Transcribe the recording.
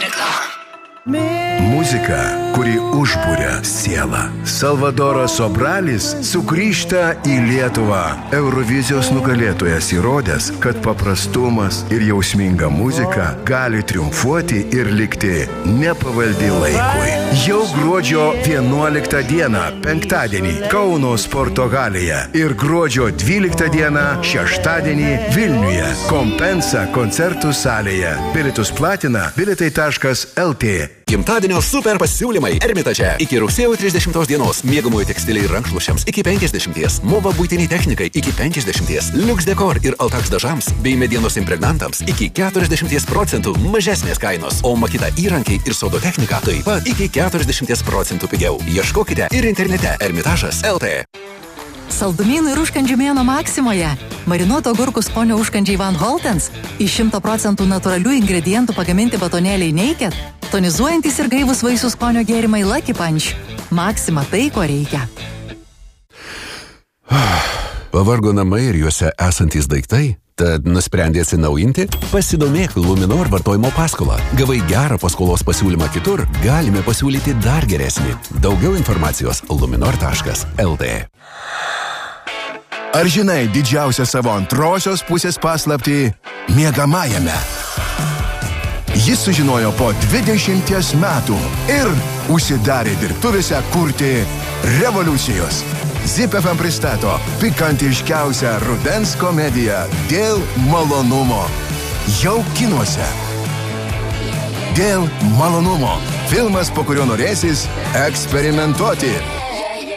Reklama. Muzika, kuri užburia sielą. Salvadoras Sobralis sugrįžta į Lietuvą. Eurovizijos nugalėtojas įrodęs, kad paprastumas ir jausminga muzika gali triumfuoti ir likti nepavaldi laikui. Jau gruodžio 11 dieną, penktadienį, Kauno sporto halėje ir gruodžio 12 dieną, šeštadienį, Vilniuje, Kompensa koncertų salėje. Bilietus platina bilietai.lt. Gimtadienio super pasiūlymai Ermitaže. Iki rugsėjo 30 dienos miegamųjų tekstiliai rankšluosčiams iki 50, Mova buitiniai technikai iki 50, Lux Decor ir Altax dažams bei medienos impregnantams iki 40% mažesnės kainos, o Makita įrankiai ir sodo technika taip pat iki 40% pigiau. Ieškokite ir internete Ermitažas.lt. Saldumynų ir užkandžių mėnuo Maksimoje. Marinuoto agurkų skonio užkandžiai Van Holtens. Iš 100% natūralių ingredientų pagaminti batonėliai Naked. Tonizuojantis ir gaivus vaisių skonio gėrimai Lucky Punch. Maksima tai, ko reikia. Pavargo namai ir juose esantys daiktai? Tad nusprendė atsinaujinti? Pasidomėk Luminor vartojimo paskolą. Gavai gerą paskolos pasiūlymą kitur, galime pasiūlyti dar geresnį. Daugiau informacijos luminor.lt. Ar žinai didžiausią savo antrosios pusės paslaptį miegamajame? Jis sužinojo po 20 metų ir užsidarė dirbtuvėse kurti revoliucijos. Zip FM pristato pikantiškiausią rudens komediją Dėl malonumo. Jau kinuose. Dėl malonumo. Filmas, po kurio norėsis eksperimentuoti.